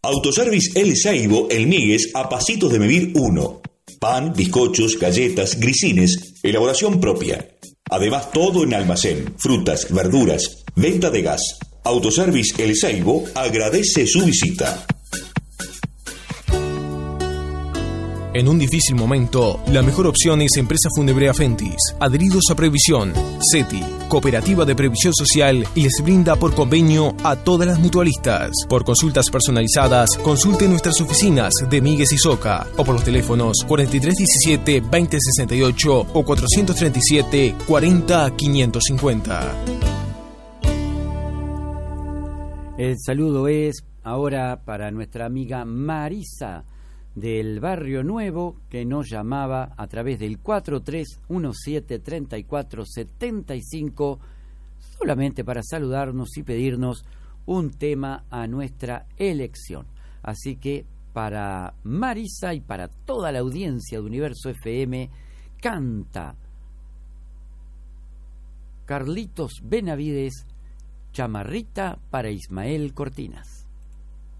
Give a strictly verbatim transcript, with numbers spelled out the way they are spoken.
Autoservice El Seibo, El Míguez, a pasitos de Mevir uno. Pan, bizcochos, galletas, grisines, elaboración propia. Además, todo en almacén, frutas, verduras, venta de gas. Autoservice El Seibo agradece su visita. En un difícil momento, la mejor opción es Empresa Funebrea Fentis, adheridos a Previsión, CETI, Cooperativa de Previsión Social, y les brinda por convenio a todas las mutualistas. Por consultas personalizadas, consulte nuestras oficinas de Míguez y Soca o por los teléfonos cuarenta y tres diecisiete veinte sesenta y ocho o cuatrocientos treinta y siete cuarenta quinientos cincuenta. El saludo es ahora para nuestra amiga Marisa del Barrio Nuevo, que nos llamaba a través del cuatro tres uno siete tres cuatro siete cinco, solamente para saludarnos y pedirnos un tema a nuestra elección. Así que para Marisa y para toda la audiencia de Universo F M, canta Carlitos Benavides, Chamarrita para Ismael Cortinas.